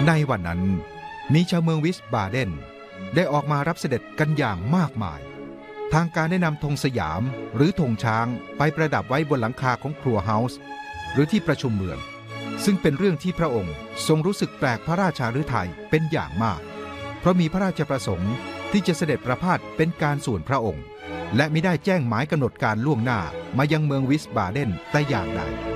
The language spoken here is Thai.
ในวันนั้นมีชาวเมืองวิสบาเดนได้ออกมารับเสด็จกันอย่างมากมายทางการได้นำธงสยามหรือธงช้างไปประดับไว้บนหลังคาของครัวเฮาส์หรือที่ประชุมเมืองซึ่งเป็นเรื่องที่พระองค์ทรงรู้สึกแปลกพระราชาฤทัยเป็นอย่างมากเพราะมีพระราชประสงค์ที่จะเสด็จประพาสเป็นการส่วนพระองค์และมิได้แจ้งหมายกำหนดการล่วงหน้ามายังเมืองวิสบาเดนแต่อย่างใด